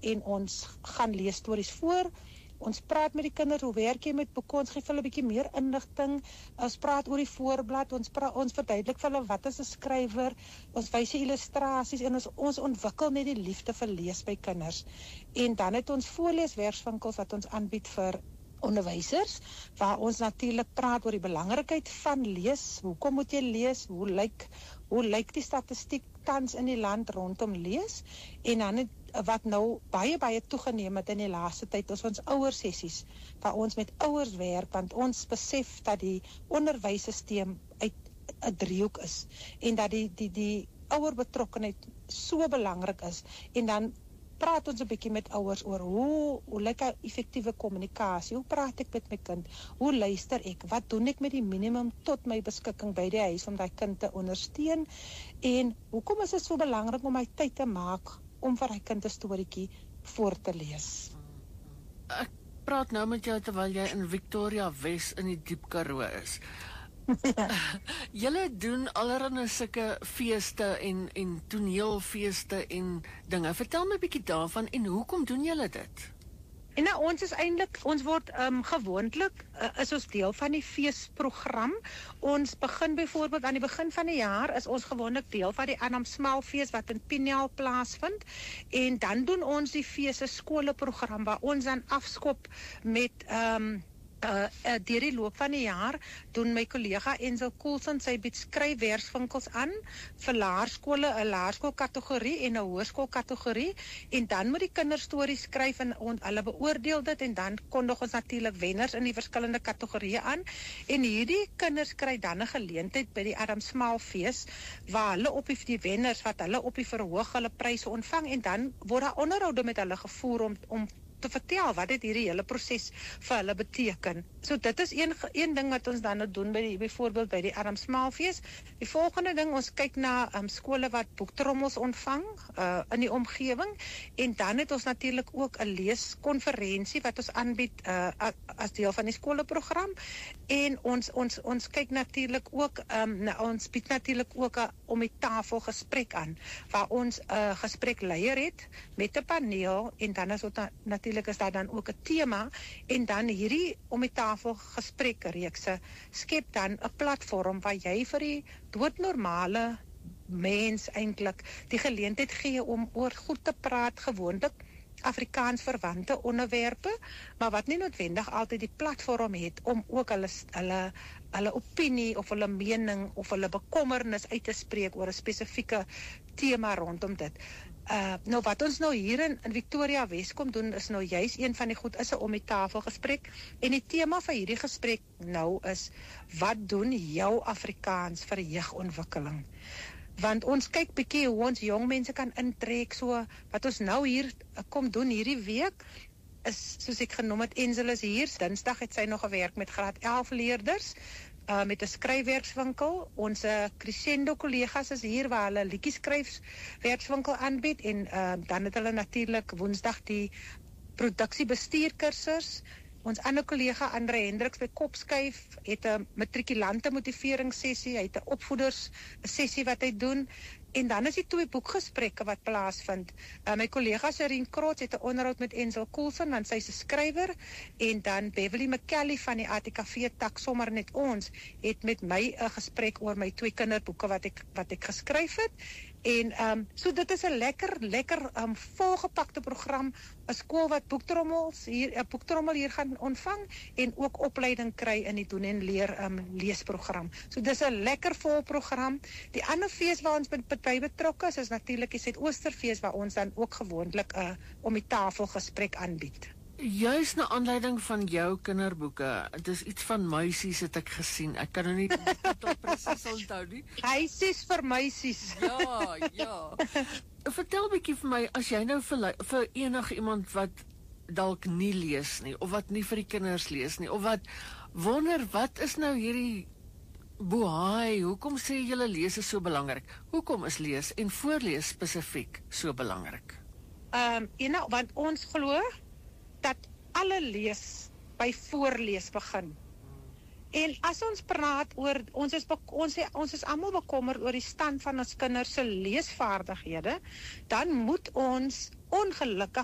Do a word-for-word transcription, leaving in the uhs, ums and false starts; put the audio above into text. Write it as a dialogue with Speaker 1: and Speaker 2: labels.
Speaker 1: en ons gaan lees stories voor. Ons praat met die kinders, hoe werk jy met boeke, ons gee vir hulle 'n bietjie meer inligting, ons praat oor die voorblad, ons praat, ons verduidelik vir hulle wat is 'n skrywer, ons wys illustrasies en ons, ons ontwikkel net die liefde vir lees by kinders. En dan het ons voorleeswerkswinkels wat ons aanbied vir onderwysers, waar ons natuurlik praat oor die belangrikheid van lees, hoekom moet jy lees, hoe lyk, hoe lyk die statistiek tans in die land rondom lees, en dan het, wat nou baie baie toegeneem het in die laaste tyd, is ons ouersessies, waar ons met ouers werk, want ons besef dat die onderwyssysteem uit 'n driehoek is, en dat die, die, die ouerbetrokkenheid so belangrik is, en dan praat ons 'n bietjie met ouers oor hoe, hoe lyk 'n effektiewe kommunikasie, hoe praat ek met my kind, hoe luister ek, wat doen ek met die minimum tot my beskikking by die huis om daai kind te ondersteun, en hoekom is dit so belangrik om my tyd te maak om vir hy kind 'n storieetjie voor te lees.
Speaker 2: Ek praat nou met jou terwyl jy in Victoria Wes in die Diep Karoo is. Julle doen allerhande sulke feeste en, en toneelfeeste en dinge. Vertel my 'n bietjie daarvan en hoekom doen julle dit?
Speaker 1: En nou, ons is eintlik, ons word um, gewoonlik, uh, is ons deel van die feesprogram. Ons begin byvoorbeeld, aan die begin van die jaar, is ons gewoonlik deel van die Adam Small fees wat in Pinel plaasvind, en dan doen ons die fees 'n skoleprogram, waar ons dan afskop met, um, Uh, uh, deur die loop van die jaar doen my kollega Enzel Coulson sy bied skryfwerkswinkels aan vir laerskole, 'n laerskoolkategorie en 'n hoërskoolkategorie, en dan moet die kinders stories skryf en on, hulle beoordeel dit, en dan kondig ons natuurlik wenners in die verskillende kategorieë aan, en hierdie kinders kry dan 'n geleentheid by die Adam Small fees, waar hulle op die, die wenners wat hulle op die verhoog hulle pryse ontvang, en dan word daar onderhoude met hulle gevoer om om te vertel wat dit hierdie hele proses vir hulle beteken. So dit is een, een ding wat ons dan nou doen by die, byvoorbeeld by die Adam Small fees. Die volgende ding, ons kyk na um, skole wat boektrommels ontvang uh, in die omgewing, en dan het ons natuurlik ook 'n leeskonferensie wat ons aanbied uh, as deel van die skoleprogram, en ons ons ons kyk natuurlik ook um, na, ons bied natuurlik ook 'n om die tafel gesprek aan, waar ons 'n uh, gesprekleier het met 'n paneel, en dan is dit natuurlik is daar dan ook 'n tema, en dan hierdie om die tafel gesprekreekse skep dan 'n platform waar jy vir die doodnormale mens eintlik die geleentheid gee om oor goed te praat, gewoonlik Afrikaans verwante onderwerpe, maar wat nie noodwendig altyd die platform het om ook hulle hulle hulle opinie of hulle mening of hulle bekommernis uit te spreek oor 'n spesifieke tema rondom dit. Uh, nou wat ons nou hier in, in Victoria Wes kom doen, is nou juist een van die goed, is 'n om die tafel gesprek, en die tema van hierdie gesprek nou is, wat doen jou Afrikaans vir jeugontwikkeling? Want ons kyk bietjie hoe ons jong mense kan intrek, so wat ons nou hier uh, kom doen hierdie week, is, soos ek genoem het, Enzel is hier, Dinsdag het sy nog gewerk met graad elf leerders, Uh, met 'n skryfwerkswinkel. Ons uh, Crescendo kollegas is hier waar hulle liedjieskryfwerkswinkel aanbied, en uh, dan het hulle natuurlik Woensdag die produksiebestuurkursus. Ons ander kollega Andre Hendriks by Kopskuif het 'n matrikulante motiveringssessie, hy het 'n opvoeders sessie wat hy doen, en dan is die twee boekgesprekke wat plaasvind. Uh, my kollega Sherin Krots het 'n onderhoud met Enzel Coulson, want sy is 'n skrywer, en dan Beverly McKelly van die A T K V tak sommer net ons het met my 'n gesprek oor my twee kinderboeke wat ek wat ek geskryf het. En um, so dit is 'n lekker lekker um, volgepakte program, 'n skool wat boektrommels hier 'n boektrommel hier gaan ontvang, en ook opleiding kry in die doen en leer um, leesprogram. So dis 'n lekker vol program. Die ander fees waar ons by betrokke is, is natuurlik die Suidoosterfees, waar ons dan ook gewoonlik 'n uh, om die tafel gesprek aanbied.
Speaker 2: Juist na aanleiding van jou kinderboeke, dit is iets van meisies het ek gesien. Ek kan nou nie tot presies onthou nie.
Speaker 1: Meisies vir meisies.
Speaker 2: Ja, ja. Vertel 'n bietjie vir my, as jy nou vir, vir enige iemand wat dalk nie lees nie, of wat nie vir die kinders lees nie, of wat wonder, wat is nou hierdie bohaai, hoekom sê julle lees is so belangrik? Hoekom is lees en voorlees spesifiek so belangrik?
Speaker 1: Ehm, um, you know, want ons glo dat alle lees by voorlees begin. En as ons praat oor, ons is, ons, ons is almal bekommerd oor die stand van ons kinders se leesvaardighede, dan moet ons ongelukkig